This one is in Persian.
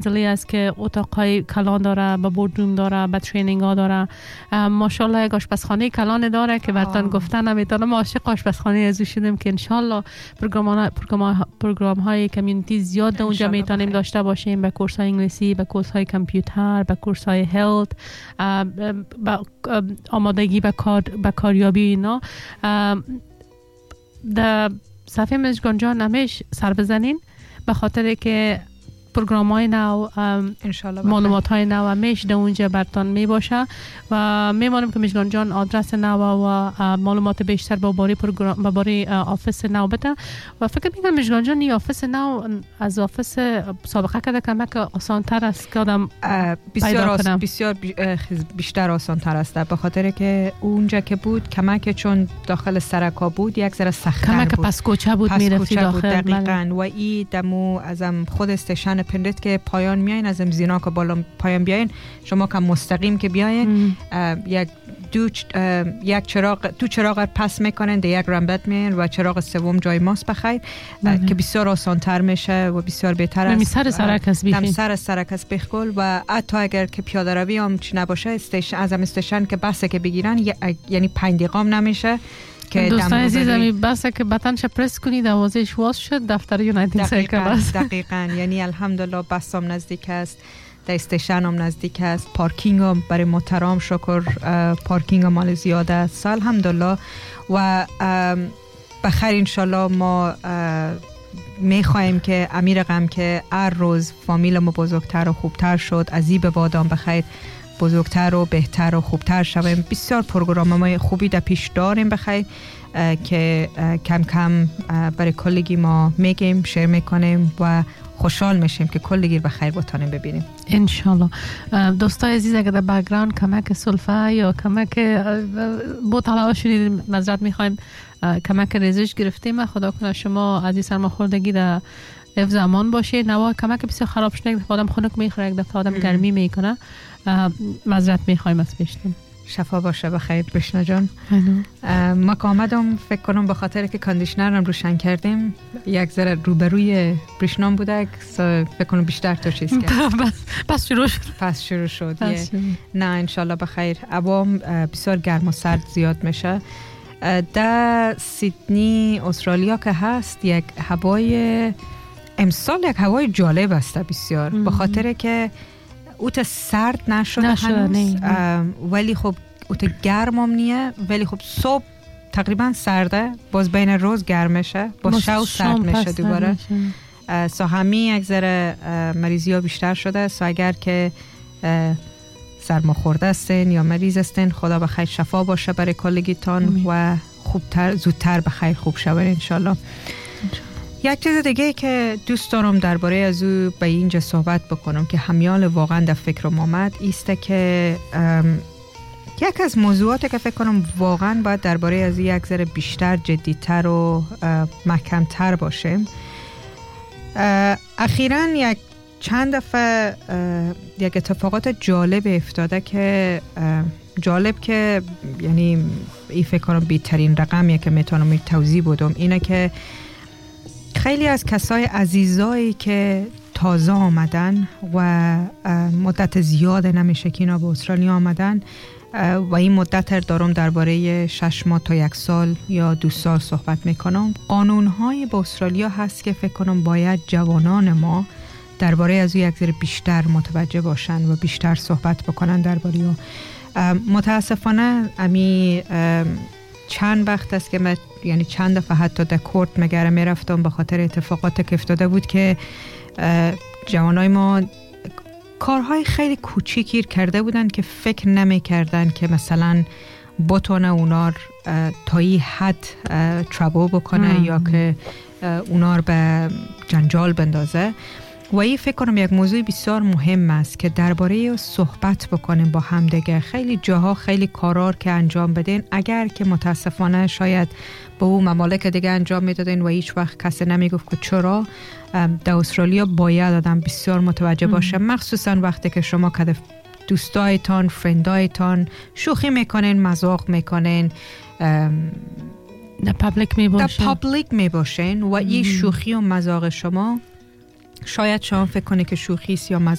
زلی است که اتاقای کلان داره، با بوردروم داره، با ترینینگ ها داره. ماشاءالله یک آشپزخانه کلان داره که براتون گفتن نمیتونم. ما عاشق آشپزخانه ازو شدیم که انشالله پروگرام های کمیونیتی زیاد اونجا میتونیم داشته باشیم، به کورس های انگلیسی، به کورس های کامپیوتر، به کورس های هلت، به آمادگی به کاریابی اینا. در صفحه مژگان جان نمیش سر بزنین، به خاطر که پروگرام های نو، معلومات های نو همیشه در اونجا براتون می باشه و میمانم که مژگان جان آدرس نو و معلومات بیشتر با باری آفیس نو بده. و فکر میکنم مژگان جان این آفیس نو از آفیس سابقه کده کمک آسان تر است که آدم بسیار بیشتر آسان تر است، به خاطر که اونجا که بود کمک چون داخل سرکا بود یک ذره سخت‌تر بود، کمک پس کوچه بود میرفتی داخل. دقیقاً. و این دمو ازم خود استشن پندت که پایان میاین، از زینا که بالا پایان بیاین، شما که مستقیم که بیاین یک چراغ پس میکنن، ده یک رمبت میاین و چراغ سوم جای ماست بخیر که بسیار آسان تر میشه و بسیار بهتر است. سر سرکس بخکل. و حتی اگر که پیاده روی هم چی نباشه، استشن که بسه که بگیرن یعنی 5 دقیقه هم نمیشه. دوستان عزیزم بسه که بطنش پرس کنید آوازش واز شد دفتر یونایتد سایکل است. دقیقاً. یعنی الحمدلله بس هم نزدیک است، در استیشن هم نزدیک است، پارکینگ هم برای محترم شکر پارکینگ هم مال زیاده است الحمدلله. و بخیر انشالله ما میخوایم که امیر غم که هر روز فامیل ما بزرگتر و خوبتر شد، از این به بادام بخیر بزرگتر و بهتر و خوبتر شویم. بسیار پروگرام‌های خوبی در پیش داریم بخیر که کم کم برای کلگی ما میگیم، شیر میکنیم و خوشحال میشیم که کلگی بخیر بتانیم ببینیم انشالله. دوستای عزیز اگر در بک‌گراند کمک سلفه یا کمک بطلاع شدید معذرت میخوایم، کمک ریزش گرفتیم، خدا کنه شما عزیز سرماخوردگی در حفظ امان باشه. نوا کمک بسیار خراب شده، یک دفعه آدم خنک میخوره، یک دفعه آدم گرمی میکنه. معذرت میخوایم از پیشتون. شفا باشه بخیر بشنا جان. ما که آمدم فکر کنم به خاطر که کاندیشنر هم روشن کردیم یک ذره روبروی بشنام بوده، فکر کنم بیشتر تو چیز کرد. پس شروع شد. نه انشالله بخیر. عوام بسیار گرم و سرد زیاد میشه. در سیدنی استرالیا که هست یک هوای امسال یک هوای جالب است بسیار، به خاطر که اوت سرد نشده هنوز، ولی خب اوت گرم هم نیه، ولی خب صبح تقریبا سرده، باز بین روز گرم میشه، باز شو سرد میشه دوباره. سو همی یک ذره مریضی ها بیشتر شده. سو اگر که سرماخورده استین یا مریض استین، خدا بخیر شفا باشه برای کلگیتان و خوبتر زودتر بخیر خوب شود انشالله. یک چیز دیگه که دوست دارم درباره از او به اینجا صحبت بکنم که همیال واقعا در فکرم آمد ایسته که یک از موضوعاتی که فکر کنم واقعا باید درباره از یک ذره بیشتر جدیتر و محکمتر باشیم. اخیراً یک چند دفعه یک اتفاقات جالب افتاده که یعنی این فکر کنم بیترین رقمیه که میتونم توضیح بدم اینه که خیلی از کسای عزیزایی که تازه آمدن و مدت زیاد نمیشه که اینا به استرالیا آمدن و این مدت دارم درباره 6 ماه تا 1 سال یا 2 سال صحبت میکنم. قانونهای به استرالیا هست که فکر کنم باید جوانان ما درباره از یک ذره بیشتر متوجه باشن و بیشتر صحبت بکنن درباره او. متاسفانه امی چند وقت است که من یعنی چند دفعه حتی در کورت مگره میرفتم به خاطر اتفاقات که افتاده بود که جوانای ما کارهای خیلی کوچیکی کرده بودن که فکر نمی کردن که مثلا بتونه اونا تا این حد ترابل بکنه یا که اونا به جنجال بندازه. و این فکر کنم یک موضوع بسیار مهم است که درباره صحبت بکنیم با همدیگه. خیلی جاها خیلی کارار که انجام بدین اگر که متاسفانه شاید با اون ممالک دیگه انجام میدادین و هیچ وقت کسی نمیگفت که چرا، در استرالیا باید آدم بسیار متوجه باشه، مخصوصا وقتی که شما که دوستایتان فرندایتان شوخی میکنین، مذاق میکنین، در پابلیک میباشین و این شوخی و مذاق شما شاید شما فکر کنه که شوخی است یا